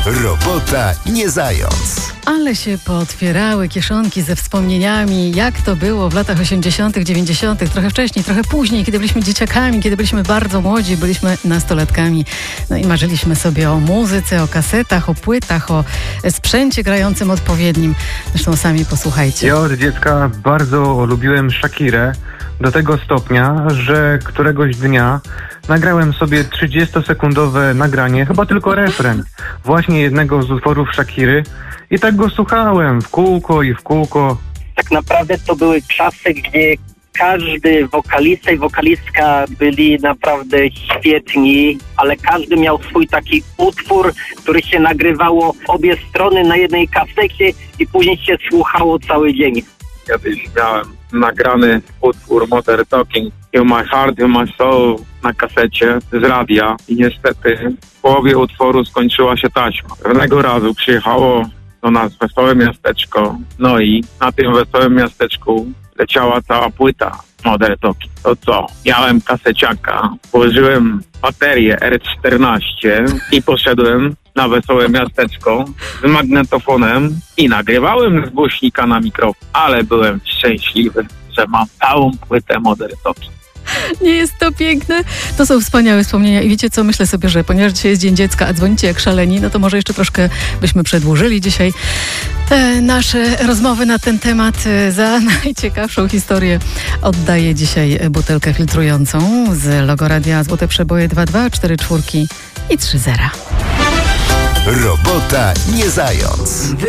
Robota nie zając. Ale się pootwierały kieszonki ze wspomnieniami, jak to było w latach 80., 90., trochę wcześniej, trochę później, kiedy byliśmy dzieciakami, kiedy byliśmy bardzo młodzi, byliśmy nastolatkami. No i marzyliśmy sobie o muzyce, o kasetach, o płytach, o sprzęcie grającym odpowiednim. Zresztą sami posłuchajcie. Ja od dziecka bardzo lubiłem Shakirę do tego stopnia, że któregoś dnia nagrałem sobie 30-sekundowe nagranie, chyba tylko refren, właśnie jednego z utworów Shakiry i tak go słuchałem w kółko i w kółko. Tak naprawdę to były czasy, gdzie każdy wokalista i wokalistka byli naprawdę świetni, ale każdy miał swój taki utwór, który się nagrywało w obie strony na jednej kasecie i później się słuchało cały dzień. Kiedyś miałem nagrany utwór Modern Talking You My Heart, You My Soul na kasecie z radia i niestety w połowie utworu skończyła się taśma. Pewnego razu przyjechało do nas Wesołe Miasteczko, no i na tym Wesołym Miasteczku leciała cała płyta Modern Talking. To co? Miałem kaseciaka, włożyłem baterię R14 i poszedłem na Wesołe Miasteczko z magnetofonem i nagrywałem z głośnika na mikrofon, ale byłem szczęśliwy, że mam całą płytę Modern Talking. Nie jest to piękne? To są wspaniałe wspomnienia i wiecie co, myślę sobie, że ponieważ dzisiaj jest Dzień Dziecka, a dzwonicie jak szaleni, no to może jeszcze troszkę byśmy przedłużyli dzisiaj nasze rozmowy na ten temat. Za najciekawszą historię oddaję dzisiaj butelkę filtrującą z logo radia Złote Przeboje 22, 44 i 30. Robota nie zając.